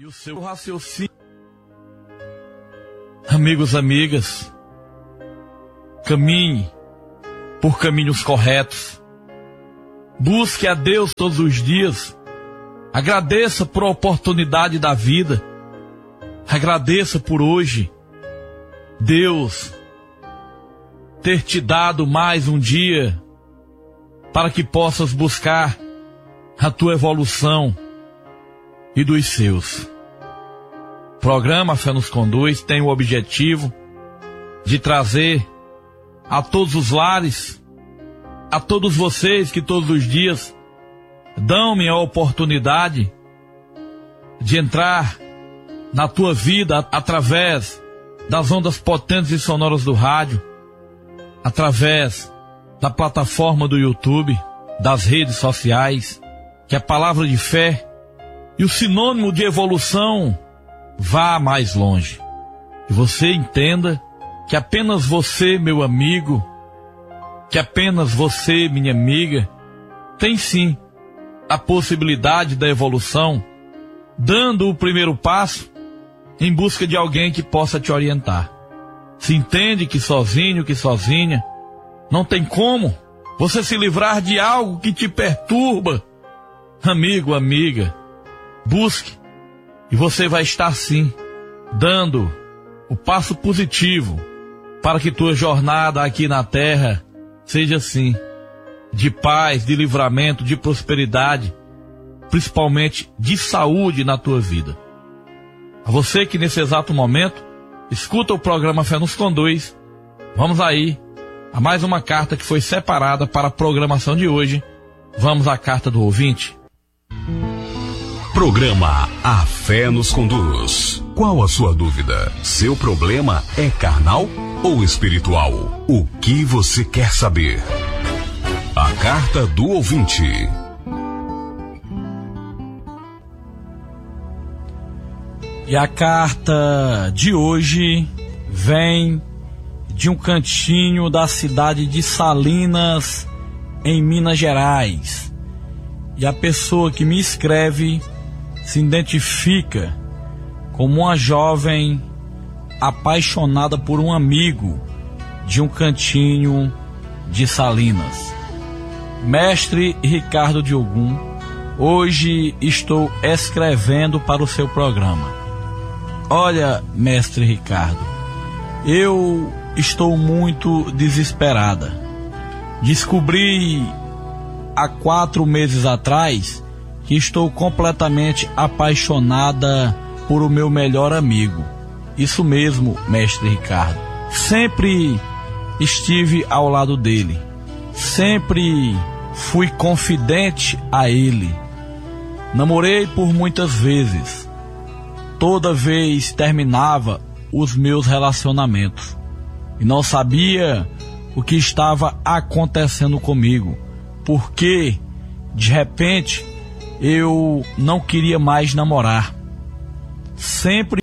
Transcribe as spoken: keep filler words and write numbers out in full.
e o seu raciocínio. Amigos, amigas, caminhe por caminhos corretos. Busque a Deus todos os dias. Agradeça por a oportunidade da vida. Agradeça por hoje Deus ter te dado mais um dia para que possas buscar a tua evolução e dos seus. O programa Fé nos Conduz tem o objetivo de trazer a todos os lares, a todos vocês que todos os dias dão-me a oportunidade de entrar na tua vida através das ondas potentes e sonoras do rádio, através da plataforma do YouTube, das redes sociais, que a palavra de fé e o sinônimo de evolução vá mais longe. E você entenda que apenas você, meu amigo, que apenas você, minha amiga, tem sim a possibilidade da evolução, dando o primeiro passo em busca de alguém que possa te orientar. Se entende que sozinho, que sozinha, não tem como você se livrar de algo que te perturba. Amigo, amiga, busque e você vai estar sim dando o passo positivo para que tua jornada aqui na terra seja assim, de paz, de livramento, de prosperidade, principalmente de saúde na tua vida. A você que nesse exato momento escuta o programa Fé nos Conduz, vamos aí a mais uma carta que foi separada para a programação de hoje. Vamos à carta do ouvinte. Programa A Fé nos Conduz. Qual a sua dúvida? Seu problema é carnal ou espiritual? O que você quer saber? A carta do ouvinte. E a carta de hoje vem de um cantinho da cidade de Salinas, em Minas Gerais. E a pessoa que me escreve se identifica como uma jovem apaixonada por um amigo de um cantinho de Salinas. Mestre Ricardo de Ogum, hoje estou escrevendo para o seu programa. Olha, mestre Ricardo, eu estou muito desesperada. Descobri há quatro meses atrás que estou completamente apaixonada por o meu melhor amigo. Isso mesmo, mestre Ricardo. Sempre estive ao lado dele. Sempre fui confidente a ele. Namorei por muitas vezes. Toda vez terminava os meus relacionamentos e não sabia o que estava acontecendo comigo, porque de repente eu não queria mais namorar. Sempre